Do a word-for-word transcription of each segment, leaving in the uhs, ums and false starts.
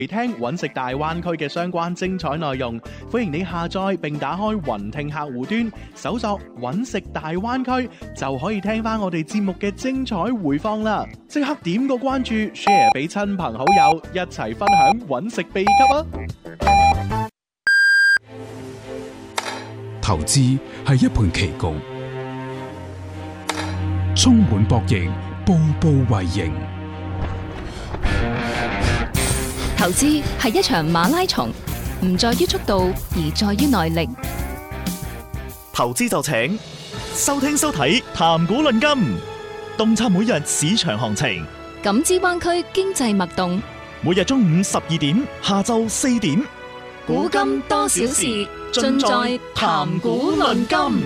嚟聽揾食大灣區嘅相關精彩內容，歡迎你下載並打開雲聽客戶端，搜索揾食大灣區就可以聽翻我哋節目嘅精彩回放啦！即刻點個關注 ，share 俾親朋好友，一齊分享揾食秘笈啊！ 投資係一盤棋局，充滿博弈，步步為營。 投資係一場馬拉松，唔在於速度，而在於耐力。 投資就請收聽收睇談股論金，洞察每日市場行情， 感知灣區經濟脈動。 每日中午十二點，下晝四點， 股金多少事，盡在談股論金。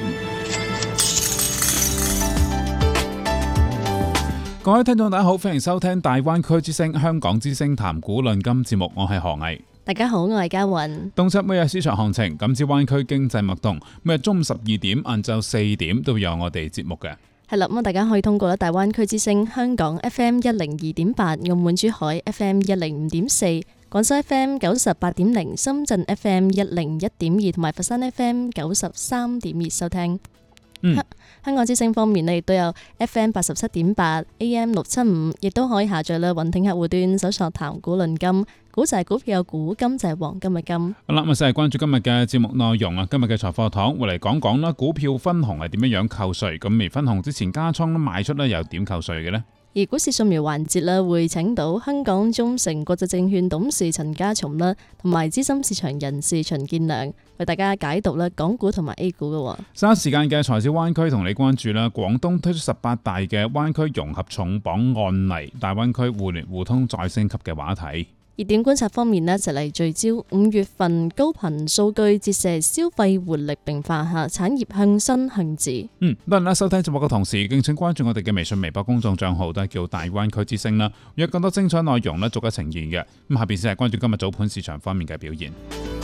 各位聽眾大家好，歡迎收聽大灣區之聲香港之聲談股論金節目，我係何毅。 大家好，我係嘉雲。 洞察每日市場行情，感知灣區經濟脈動，每日中午十二點、晏晝四點都會有我哋節目嘅。 係啦，咁大家可以通過咧大灣區之聲香港 F M 一零二點八、澳門珠海 F M 一零五點四、廣州 F M 九十八點零、深圳 F M 一零一點二同埋佛山 F M 九十三點二收聽。嗯、香港之聲方面咧，亦都有 F M 八十七點八、A M 六七五，亦都可以下載啦雲聽客戶端搜索談股論金，股就係股票嘅股，金就係黃金嘅金。好啦，咁啊，先係關注今日嘅節目內容啊。今日嘅財貨堂會嚟講講啦，股票分紅係點樣樣扣稅？咁未分紅之前加倉賣出咧，又點扣稅嘅呢？ 而股市掃描環節咧，會請到香港中誠國際證券董事陳家松啦，同埋資深市場人士秦建良為大家解讀咧港股同埋 A 股嘅。 稍後時間嘅財小灣區同你關注啦，廣東推出十八大嘅灣區融合重磅案例，大灣區互聯互通再升級嘅話題。 熱點觀察方面呢，就嚟聚焦五月份高頻數據折射消費活力並化下產業向新向治。 嗯，多人啦收聽節目嘅同時，敬請關注我哋嘅微信、微博公眾賬號，都係叫大灣區之聲啦，有更多精彩內容咧逐一呈現嘅。咁下邊先係關注今日早盤市場方面嘅表現。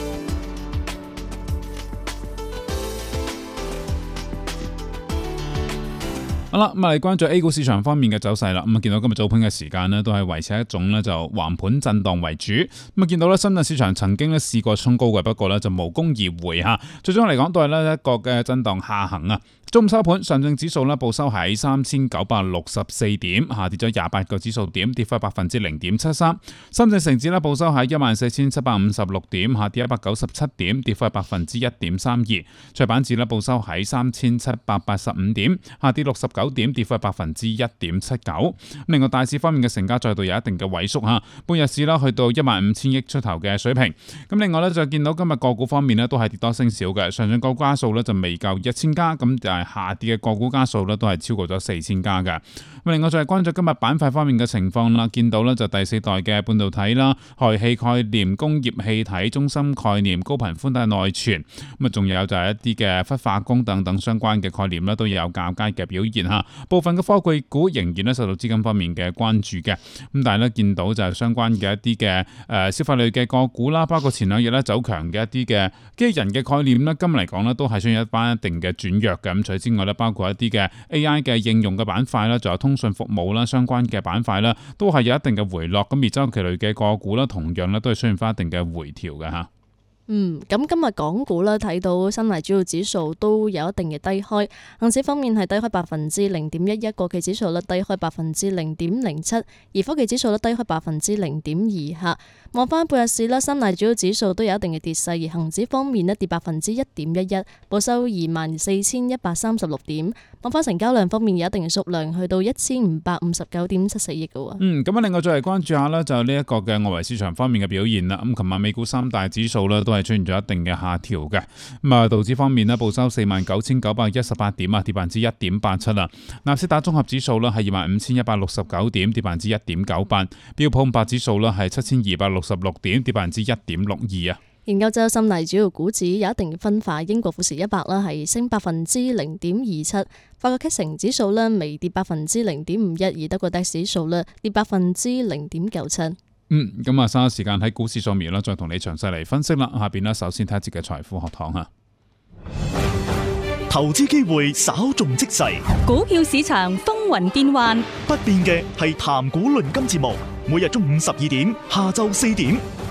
好啦，咁啊嚟關注 A 股市場方面嘅走勢啦。咁啊見到今日早盤嘅時間呢，都係維持一種呢就橫盤震盪為主。咁啊見到呢深圳市場曾經呢試過衝高嘅，不過呢就無功而回吓。最終嚟講都係呢一個嘅震盪下行啊。中午收盤，上證指數呢報收喺三千九百六十四點，下跌咗廿八個指數點，跌幅百分之零點七三。深圳成指呢報收喺一萬四千七百五十六點，下跌一百九十七點，跌幅百分之一點三二。創業板指呢報收喺三千七百八十五點，下跌六十九點，跌幅百分之一點七九。另外大市方面嘅成交再度有一定嘅萎縮吓，半日市啦去到一萬五千億出頭嘅水平。咁另外呢，就見到今日個股方面呢都係跌多升少嘅，上證個股家數呢就未夠一千家，咁就係下跌嘅個股家數呢都係超過咗四千家嘅。咁另外再係關注今日板塊方面嘅情況啦，見到呢就第四代嘅半導體啦、氦氣概念、工業氣體、中芯概念、高頻寬帶內存，咁啊仲有就係一啲嘅氟化工等等相關嘅概念呢都有較佳嘅表現吓。部分嘅科技股仍然咧受到資金方面嘅關注嘅，咁但係咧見到就係相關嘅一啲嘅誒消費類嘅個股啦，包括前兩日咧走強嘅一啲嘅機器人嘅概念咧，今日嚟講咧都係出現一班一定嘅轉弱嘅。咁除此之外咧，包括一啲嘅 A I 嘅應用嘅板塊啦，仲有通訊服務啦相關嘅板塊啦，都係有一定嘅回落。咁而周期類嘅個股啦，同樣咧都係出現翻一定嘅回調嘅吓。 嗯，咁今日港股咧睇到深大主要指數都有一定嘅低開，恒指方面係低開百分之零點一一，國企指數咧低開百分之零點零七，而科技指數咧低開百分之零點二吓。望翻半日市咧，三大主要指數都有一定嘅跌勢，而恒指方面咧跌百分之一點一一，報收二萬四千一百三十六點。望翻成交量方面有一定嘅縮量，去到一千五百五十九點七四億嘅。 嗯，咁啊，另外再嚟關注下咧，就呢一個嘅外圍市場方面嘅表現啦。咁琴晚美股三大指數咧都係出現咗一定嘅下調嘅。咁啊，道指方面咧報收四萬九千九百一十八點啊，跌百分之一點八七啊。納斯達綜合指數咧係二萬五千一百六十九點，跌百分之一點九八。標普五百指數咧係七千二百六十六點，跌百分之一點六二啊。 研究周深大主要股指有一定嘅分化，英國富時一百啦係升百分之零點二七，法國 K 城指數咧微跌百分之零點五一，而德國 D A X 指數咧跌百分之零點九七。 嗯，咁啊，稍後時間喺股市上面啦，再同你詳細嚟分析啦。下邊呢，首先睇一節嘅財富學堂啊。 投資機會稍縱即逝， 股票市場風雲變幻， 不變嘅係談股論金節目。 每日中午十二點、下晝四點。